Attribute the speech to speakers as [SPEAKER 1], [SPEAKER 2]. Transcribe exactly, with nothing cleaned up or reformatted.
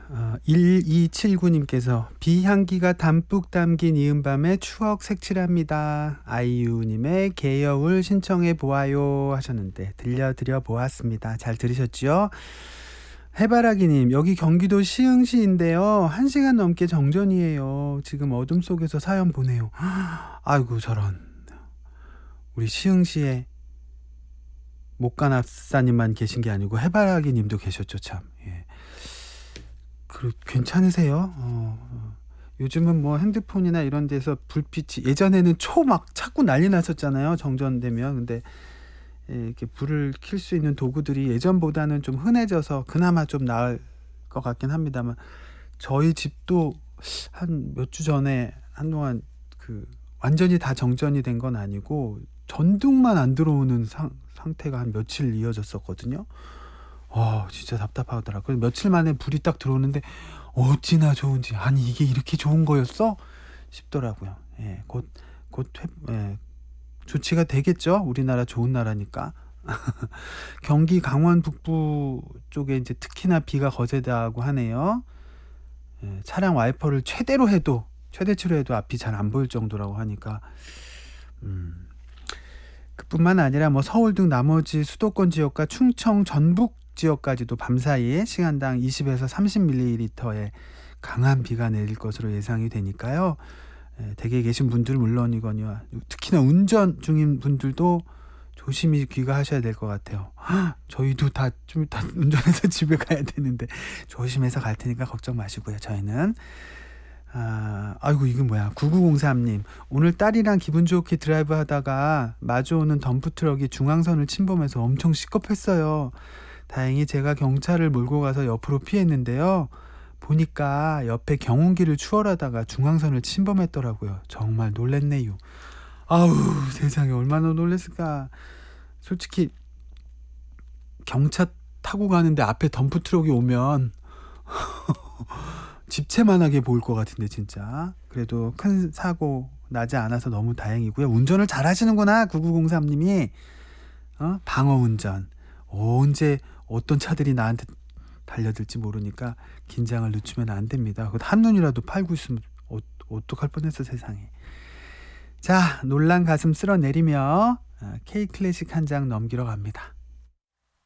[SPEAKER 1] 어, 일이칠구님께서 비향기가 담뿍 담긴 이은밤의 추억 색칠합니다. 아이유님의 개여울 신청해 보아요 하셨는데 들려드려 보았습니다. 잘 들으셨죠? 해바라기님, 여기 경기도 시흥시인데요. 한 시간 넘게 정전이에요. 지금 어둠 속에서 사연 보내요. 아이고 저런. 우리 시흥시에 목간합사님만 계신 게 아니고 해바라기님도 계셨죠 참. 예. 그 괜찮으세요? 어, 어. 요즘은 뭐 핸드폰이나 이런 데서 불빛이 예전에는 초 막 자꾸 난리 났었잖아요. 정전되면. 근데 예, 이렇게 불을 켤 수 있는 도구들이 예전보다는 좀 흔해져서 그나마 좀 나을 것 같긴 합니다만 저희 집도 한 몇 주 전에 한동안 그 완전히 다 정전이 된 건 아니고 전등만 안 들어오는 상, 상태가 한 며칠 이어졌었거든요. 와 진짜 답답하더라. 그래서 며칠 만에 불이 딱 들어오는데 어찌나 좋은지, 아니 이게 이렇게 좋은 거였어? 싶더라고요. 예, 곧, 곧 회, 예, 조치가 되겠죠. 우리나라 좋은 나라니까. 경기 강원 북부 쪽에 이제 특히나 비가 거세다고 하네요. 예, 차량 와이퍼를 최대로 해도 최대치로 해도 앞이 잘 안 보일 정도라고 하니까 음, 그뿐만 아니라 뭐 서울 등 나머지 수도권 지역과 충청 전북 지역까지도 밤사이에 시간당 이십에서 삼십 밀리리터의 강한 비가 내릴 것으로 예상이 되니까요. 예, 댁에 계신 분들 물론이거니와 특히나 운전 중인 분들도 조심히 귀가하셔야 될 것 같아요. 헉, 저희도 다 좀 이따 운전해서 집에 가야 되는데 조심해서 갈 테니까 걱정 마시고요. 저희는 아, 아이고 이건 뭐야. 구구공삼님, 오늘 딸이랑 기분 좋게 드라이브 하다가 마주오는 덤프트럭이 중앙선을 침범해서 엄청 시겁했어요. 다행히 제가 경찰을 몰고 가서 옆으로 피했는데요. 보니까 옆에 경운기를 추월하다가 중앙선을 침범했더라고요. 정말 놀랬네요. 아우 세상에 얼마나 놀랬을까. 솔직히 경차 타고 가는데 앞에 덤프트럭이 오면 집채만하게 보일 것 같은데 진짜. 그래도 큰 사고 나지 않아서 너무 다행이고요. 운전을 잘 하시는구나 구구공삼님이. 어? 방어운전. 언제 어떤 차들이 나한테 달려들지 모르니까 긴장을 늦추면 안 됩니다. 한눈이라도 팔고 있으면 어, 어떡할 뻔했어 세상에. 자, 놀란 가슴 쓸어내리며 K클래식 한 장 넘기러 갑니다.